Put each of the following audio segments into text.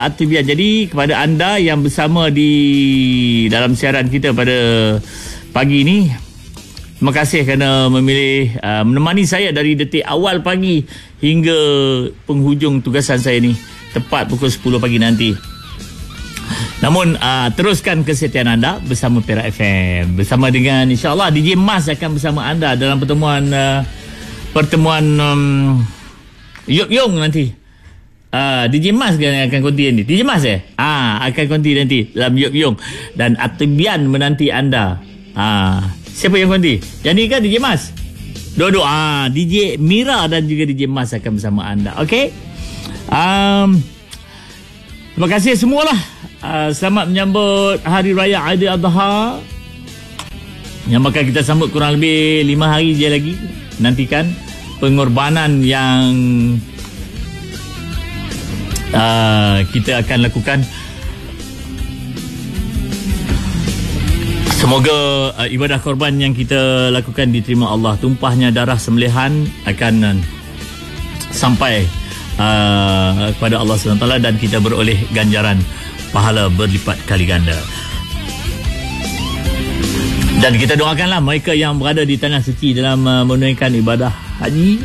Atibian. Jadi kepada anda yang bersama di dalam siaran kita pada pagi ini, terima kasih kerana memilih menemani saya dari detik awal pagi hingga penghujung tugasan saya ni, tepat pukul 10 pagi nanti. Namun teruskan kesetiaan anda bersama Perak FM, bersama dengan insyaAllah DJ Mas akan bersama anda dalam pertemuan Yok Yong nanti. DJ Mas kan akan konti nanti. DJ Mas akan konti nanti dalam Yok Yong, dan Atibian menanti anda. Siapa yang konti? Yang ni kan DJ Mas? Dua-dua. DJ Mira dan juga DJ Mas akan bersama anda. Okey. Terima kasih semualah. Selamat menyambut Hari Raya Aidiladha yang bakal kita sambut kurang lebih 5 hari je lagi. Nantikan pengorbanan yang kita akan lakukan. Semoga ibadah korban yang kita lakukan diterima Allah. Tumpahnya darah sembelihan akan sampai kepada Allah SWT dan kita beroleh ganjaran pahala berlipat kali ganda. Dan kita doakanlah mereka yang berada di tanah suci dalam menunaikan ibadah haji,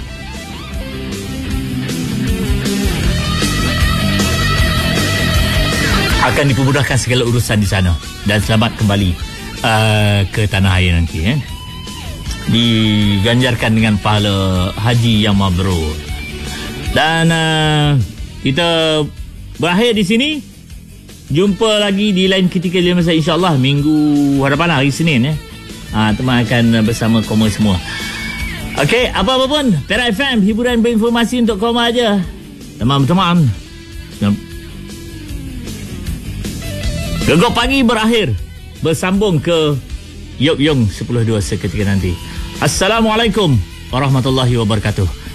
akan dipermudahkan segala urusan di sana dan selamat kembali ke tanah air nanti. Diganjarkan dengan pahala haji yang mabrur. Dan kita berakhir di sini. Jumpa lagi di lain ketika di masa insyaAllah minggu hadapan hari Senin. Teman akan bersama koma semua. Okey, apa-apa pun Perak FM, hiburan berinformasi untuk koma aja. Teman-teman, Gegar Pagi berakhir, bersambung ke Yok Yong 10.2 seketika nanti. Assalamualaikum warahmatullahi wabarakatuh.